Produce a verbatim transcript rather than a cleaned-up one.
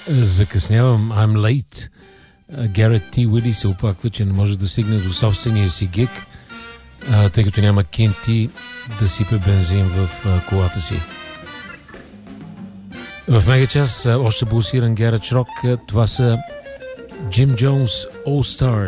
Закъснявам. I'm late. Гарет Ти Уили се оплаква, че не може да стигне до собствения си гиг, тъй като няма кинти да сипе бензин в колата си. В мега час още пулсиран гаредж рок. Това са Jim Jones All Stars.